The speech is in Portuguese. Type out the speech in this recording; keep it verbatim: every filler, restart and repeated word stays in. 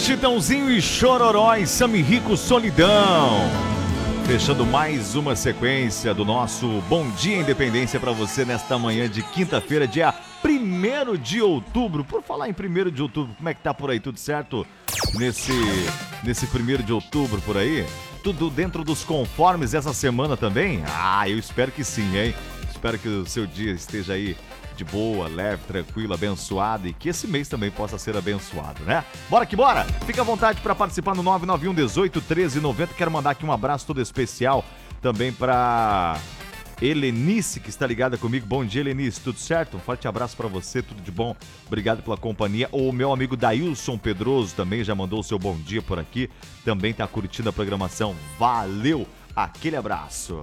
Chitãozinho e Chororó e Sami Rico Solidão. Fechando mais uma sequência do nosso Bom Dia Independência para você nesta manhã de quinta-feira, dia primeiro de outubro. Por falar em primeiro de outubro, como é que tá por aí? Tudo certo nesse, nesse primeiro de outubro por aí? Tudo dentro dos conformes essa semana também? Ah, eu espero que sim, hein? Espero que o seu dia esteja aí de boa, leve, tranquilo, abençoado e que esse mês também possa ser abençoado, né? Bora que bora! Fica à vontade para participar no nove nove um, dezoito, treze, noventa. Quero mandar aqui um abraço todo especial também para Helenice, que está ligada comigo. Bom dia, Helenice, tudo certo? Um forte abraço para você, tudo de bom. Obrigado pela companhia. O meu amigo Dailson Pedroso também já mandou o seu bom dia por aqui. Também está curtindo a programação. Valeu! Aquele abraço!